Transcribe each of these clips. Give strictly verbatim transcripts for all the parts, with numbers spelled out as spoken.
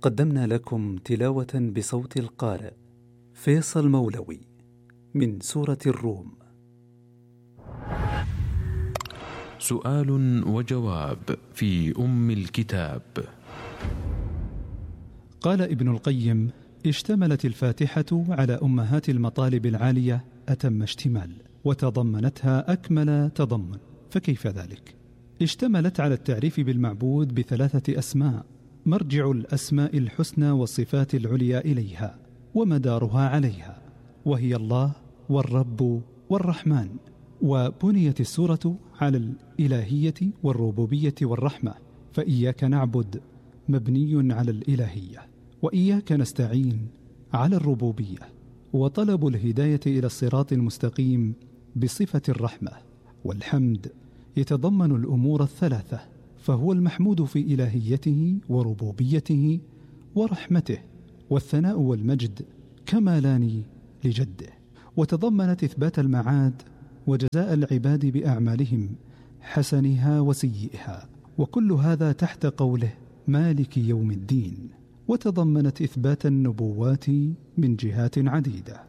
قدمنا لكم تلاوة بصوت القارئ فيصل مولوي من سورة الروم. سؤال وجواب في أم الكتاب. قال ابن القيم: اشتملت الفاتحة على أمهات المطالب العالية أتم اشتمال، وتضمنتها أكمل تضمن. فكيف ذلك؟ اشتملت على التعريف بالمعبود بثلاثة أسماء، مرجع الأسماء الحسنى والصفات العليا إليها ومدارها عليها، وهي الله والرب والرحمن. وبنيت السورة على الإلهية والربوبية والرحمة، فإياك نعبد مبني على الإلهية، وإياك نستعين على الربوبية، وطلب الهداية إلى الصراط المستقيم بصفة الرحمة. والحمد يتضمن الأمور الثلاثة، فهو المحمود في إلهيته وربوبيته ورحمته، والثناء والمجد كمالان لجده. وتضمنت إثبات المعاد وجزاء العباد بأعمالهم حسنها وسيئها، وكل هذا تحت قوله مالك يوم الدين. وتضمنت إثبات النبوات من جهات عديدة.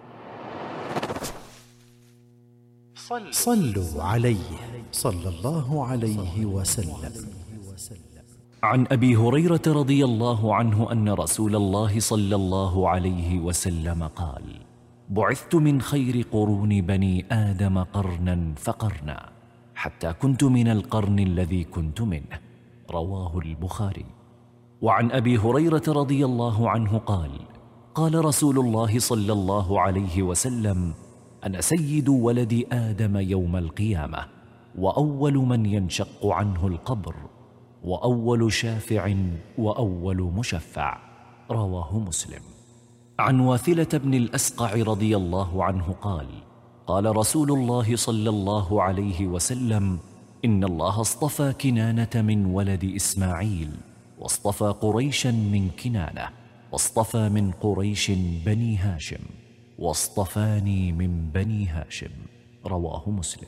صلوا عليه صلى الله عليه وسلم. عن أبي هريرة رضي الله عنه أن رسول الله صلى الله عليه وسلم قال: بعثت من خير قرون بني آدم قرنا فقرنا، حتى كنت من القرن الذي كنت منه. رواه البخاري. وعن أبي هريرة رضي الله عنه قال: قال رسول الله صلى الله عليه وسلم: أنا سيد ولد آدم يوم القيامة، وأول من ينشق عنه القبر، وأول شافع، وأول مشفع. رواه مسلم. عن واثلة بن الأسقع رضي الله عنه قال: قال رسول الله صلى الله عليه وسلم: إن الله اصطفى كنانة من ولد إسماعيل، واصطفى قريشا من كنانة، واصطفى من قريش بني هاشم، واصطفاني من بني هاشم. رواه مسلم.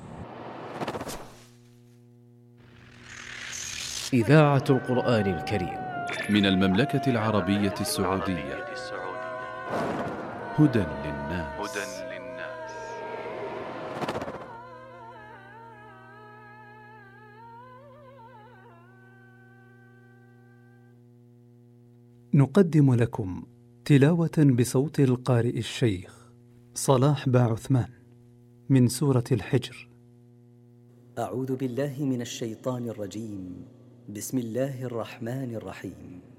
إذاعة القرآن الكريم من المملكة العربية السعودية. هدى للناس. نقدم لكم تلاوة بصوت القارئ الشيخ صلاح باعثمان من سورة الحجر. أعوذ بالله من الشيطان الرجيم. بسم الله الرحمن الرحيم.